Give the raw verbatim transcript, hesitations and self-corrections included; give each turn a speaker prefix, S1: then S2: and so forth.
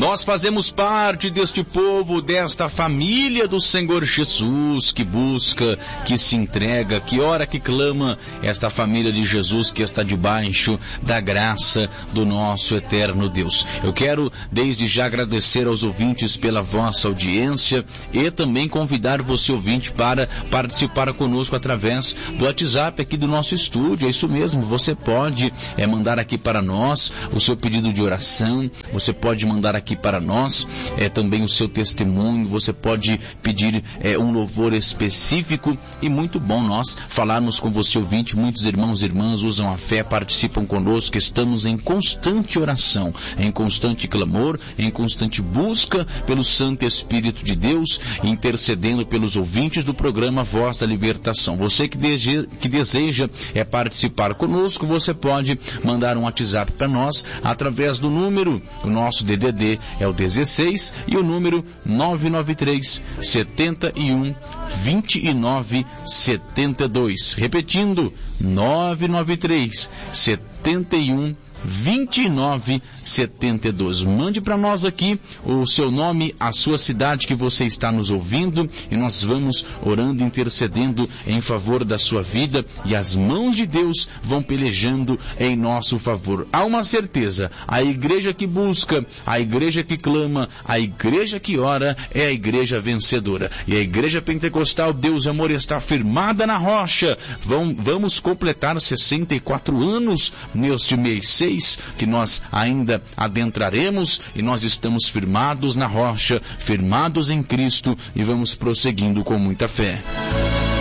S1: Nós fazemos parte deste povo, desta família do Senhor Jesus, que busca, que se entrega, que ora, que clama, esta família de Jesus que está debaixo da graça do nosso eterno Deus. Eu quero desde já agradecer aos ouvintes pela vossa audiência e também convidar você, ouvinte, para participar conosco através do WhatsApp aqui do nosso estúdio. É isso mesmo, você pode é, mandar aqui para nós o seu pedido de oração, você pode mandar aqui para nós é, também o seu testemunho, você pode pedir é, um louvor específico, e muito bom nós falarmos com você, ouvinte. Muitos irmãos e irmãs usam a fé, participam conosco, estamos em constante oração, em constante clamor, em constante busca pelo Santo Espírito de Deus, intercedendo pelos ouvintes do programa Voz da Libertação. Você que deseja, que deseja é, participar conosco, você pode mandar um WhatsApp para nós através do número, o nosso D D D é o dezesseis e o número nove nove três, setenta e um, vinte e nove, setenta e dois. Repetindo, nove nove três, setenta e um, vinte e nove, setenta e dois. Mande para nós aqui o seu nome, a sua cidade que você está nos ouvindo, e nós vamos orando, intercedendo em favor da sua vida, e as mãos de Deus vão pelejando em nosso favor. Há uma certeza: a igreja que busca, a igreja que clama, a igreja que ora é a igreja vencedora. E a igreja pentecostal Deus Amor está firmada na rocha. Vão, vamos completar sessenta e quatro anos neste mês seis, que nós ainda adentraremos, e nós estamos firmados na rocha, firmados em Cristo, e vamos prosseguindo com muita fé.